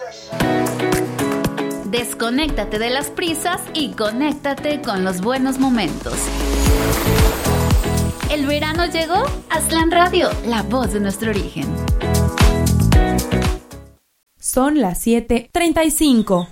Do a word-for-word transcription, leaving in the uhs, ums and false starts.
Desconéctate de las prisas y conéctate con los buenos momentos. ¿El verano llegó? Aztlán Radio, la voz de nuestro origen. Son las siete treinta y cinco.